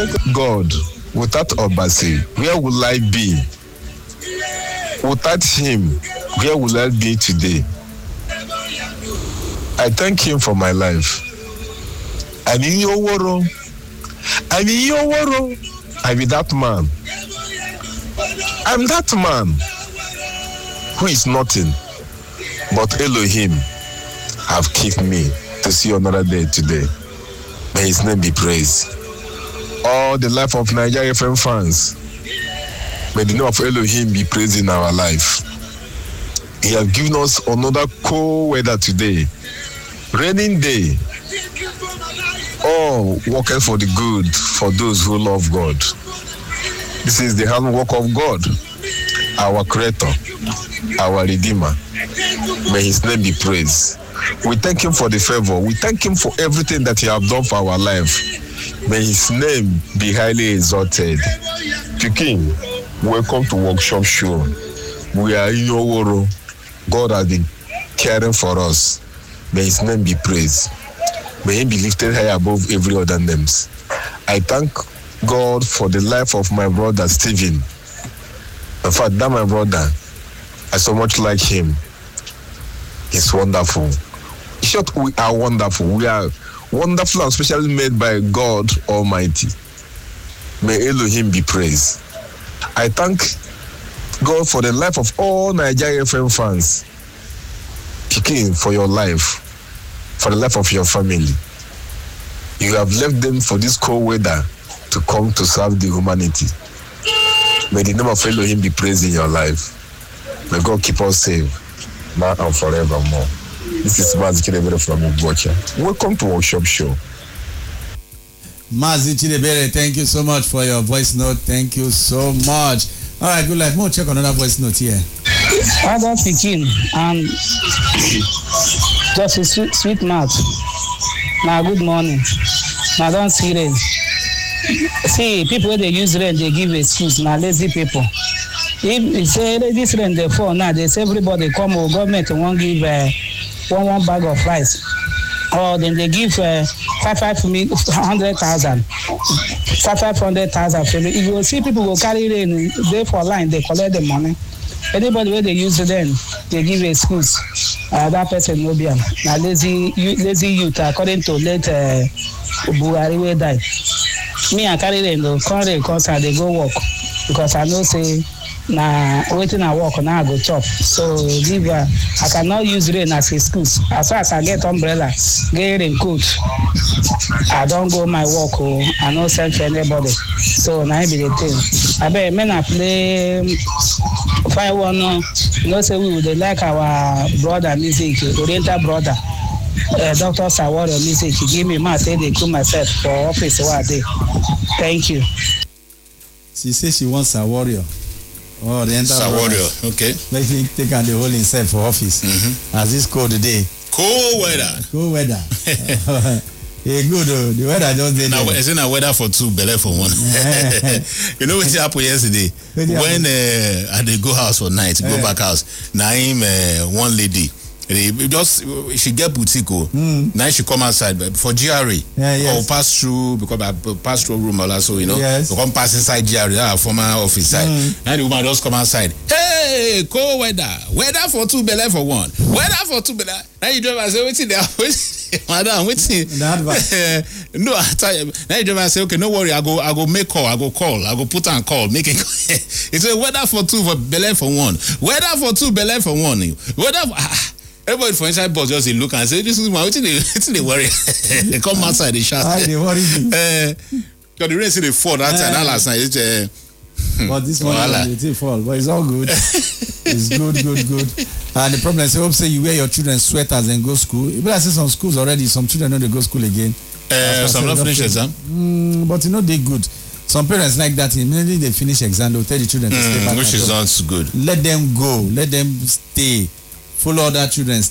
God, without Obasi, where will I be? Without him, where will I be today? I thank him for my life. I'm in your world. I'm in your world. I'm that man. I'm that man who is nothing, but Elohim have kept me to see another day today. May his name be praised. All the life of Nigeria FM fans, may the name of Elohim be praised in our life. He has given us another cold weather today. Raining day. All working for the good for those who love God. This is the handwork of God, our Creator, our Redeemer. May his name be praised. We thank him for the favor. We thank him for everything that he has done for our life. May his name be highly exalted. Pikin, welcome to Workshop Show. We are in your world. God has been caring for us. May his name be praised. May he be lifted high above every other names. I thank God for the life of my brother Stephen. In fact, that my brother, I so much like him. He's wonderful. In short, we are wonderful. We are wonderful and specially made by God Almighty. May Elohim be praised. I thank God for the life of all Nigeria FM fans. Pikin, for your life, for the life of your family. You have left them for this cold weather to come to serve the humanity. May the name of Elohim be praised in your life. May God keep us safe now and forevermore. This is Mazi Chidebere from Ugbocha. Welcome to Workshop Show. Mazi Chidebere, thank you so much for your voice note. Thank you so much. All right, good luck. We'll check another voice note here. Father Pikin and just a sweet mouth. Now, good morning. Now, don't see rain. See, people when they use rain, they give excuse. Now, lazy people. If they say this rain they fall now, they say everybody come or government won't give one bag of rice. Or then they give 500,000. 500,000. If you will see people will carry rain, they for line, they collect the money. Anybody where they use it then, they give excuse. That person will be now lazy youth, according to late Buhari wey die. Me, I carry them, the current concert, they go work. Because I know say, waiting and work, now I go chop. So, I cannot use rain as excuse. As far as I get umbrella, get raincoat, I don't go my work, I don't send for anybody. So, now I be the thing. I bet men I play 5-1, you know, say we would like our brother music, Oriental brother. Dr. Sawario music, he give me my say they cook myself for office one day. Thank you. She says she wants Sawario. Oh, the entire Sawario, okay. Let me take on the whole himself for office. As this cold today. Cold weather. Cold weather. Hey, good. The weather just did. Now, isn't a weather for two, belly for one? You know what happened yesterday? When they go house for night, go back house. Now, one lady. She get boutique. Now she come outside for GRA. Or pass through because I pass through room also, you know. Yes. Come pass inside GRA, former office side. Now the woman just come outside. Hey, cold weather. Weather for two, belly for one. Weather for two, belly. Now you drive and say, waiting there. Madam, waiting. No, I tell you. Now you drive and say, okay, no worry. I go make call. I go call. I go put on call. Make it. It's a weather for two, for belly for one. Weather for two, belly for one. Weather for. Everybody for inside boss just look and say, this is my, what's they worry? They come outside, they shout. They worry me. Because the rain say they fall that time, that last night. But this morning, it fall. But it's all good. It's good. And the problem is, I hope say you wear your children's sweaters and go school. If I say some schools already, some children know they go school again. Some not finish exam. But you know, they good. Some parents like that. Immediately they finish exam, they'll tell the children to stay back. Which is not good. Let them go. Let them stay. Follow other children.